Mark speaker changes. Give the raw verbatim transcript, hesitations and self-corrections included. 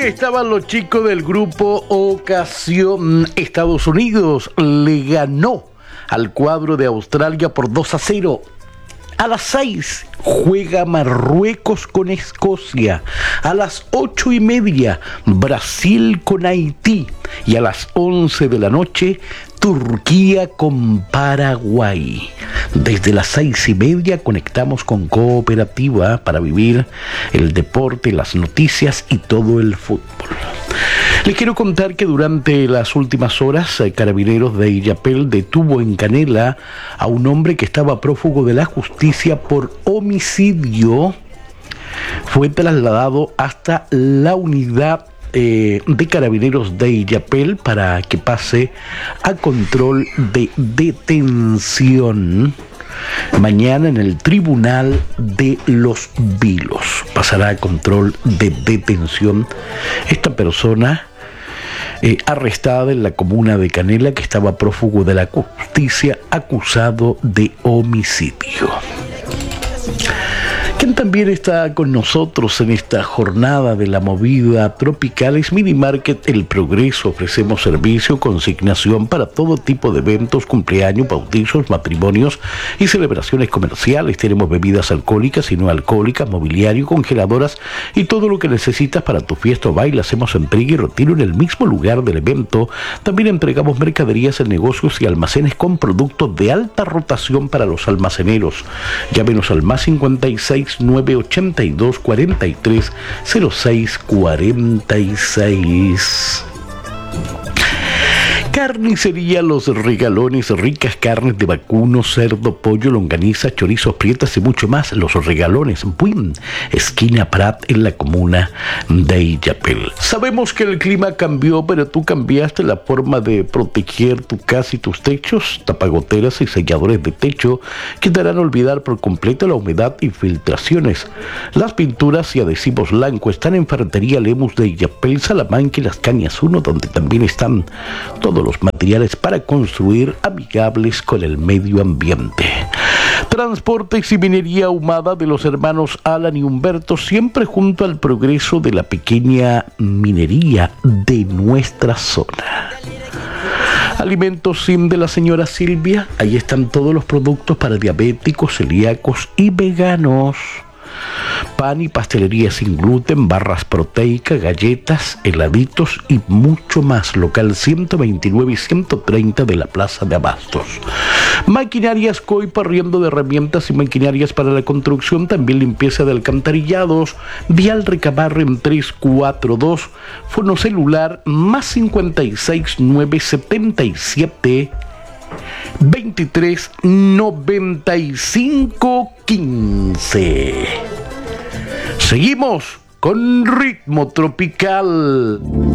Speaker 1: estaban los chicos del grupo Ocasión. Estados Unidos le ganó al cuadro de Australia por dos a cero. A las seis juega Marruecos con Escocia. A las ocho y media Brasil con Haití. Y a las once de la noche Turquía con Paraguay. Desde las seis y media conectamos con Cooperativa para vivir el deporte, las noticias y todo el fútbol. Les quiero contar que durante las últimas horas, Carabineros de Illapel detuvo en Canela a un hombre que estaba prófugo de la justicia por homicidio. Fue trasladado hasta la unidad eh, de Carabineros de Illapel para que pase a control de detención. Mañana en el Tribunal de los Vilos pasará a control de detención esta persona eh, arrestada en la comuna de Canela, que estaba prófugo de la justicia acusado de homicidio. Quien también está con nosotros en esta jornada de la movida tropical es Mini Market El Progreso. Ofrecemos servicio, consignación para todo tipo de eventos, cumpleaños, bautizos, matrimonios y celebraciones comerciales. Tenemos bebidas alcohólicas y no alcohólicas, mobiliario, congeladoras y todo lo que necesitas para tu fiesta o baile. Hacemos entrega y retiro en el mismo lugar del evento. También entregamos mercaderías en negocios y almacenes con productos de alta rotación para los almaceneros. Llámenos al más cincuenta y seis nueve ochenta y dos cuarenta y tres cero seis cuarenta y seis. Carnicería Los Regalones, ricas carnes de vacuno, cerdo, pollo, longaniza, chorizos, prietas y mucho más. Los Regalones, Buin, esquina Prat, en la comuna de Illapel. Sabemos que el clima cambió, pero tú cambiaste la forma de proteger tu casa y tus techos. Tapagoteras y selladores de techo que te harán olvidar por completo la humedad y filtraciones. Las pinturas y adhesivos Blanco están en Ferretería Lemus de Illapel, Salamanca y Las Cañas uno, donde también están todos los materiales para construir amigables con el medio ambiente. Transportes y minería ahumada de los hermanos Alan y Humberto, siempre junto al progreso de la pequeña minería de nuestra zona. Alimentos Sim de la señora Silvia, ahí están todos los productos para diabéticos, celíacos y veganos. Pan y pastelería sin gluten, barras proteicas, galletas, heladitos y mucho más. Local ciento veintinueve y ciento treinta de la Plaza de Abastos. Maquinarias Coipa, arriendo de herramientas y maquinarias para la construcción, también limpieza de alcantarillados. Vial Recabarren tres cuatro dos. Fono celular más cincuenta y seis nueve setenta y siete veintitrés noventa y cinco quince. Seguimos con ritmo tropical.